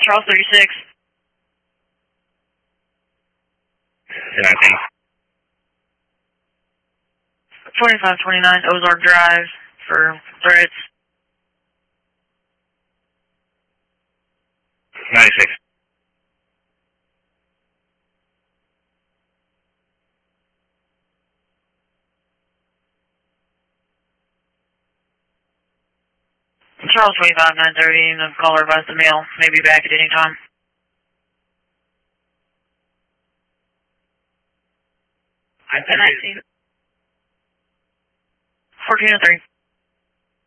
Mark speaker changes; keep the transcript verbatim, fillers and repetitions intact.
Speaker 1: Charles thirty-six. twenty-five twenty-nine Ozark Drive for threats.
Speaker 2: ninety-six.
Speaker 1: Charles twenty-five nine thirty, the caller advised the mail may be back at any time.
Speaker 2: I
Speaker 1: fourteen oh three.